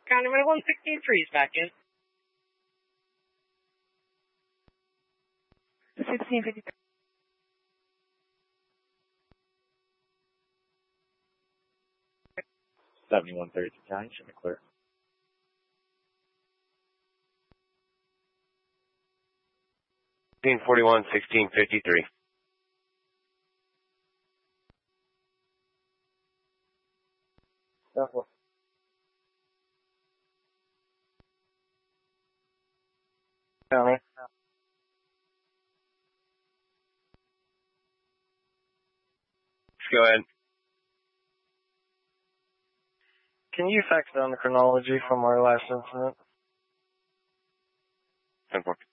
County 163 is back in. 1653. County, should be clear. $16.41, $16.53. County. Go ahead. Can you fax down the chronology from our last incident? 10-4.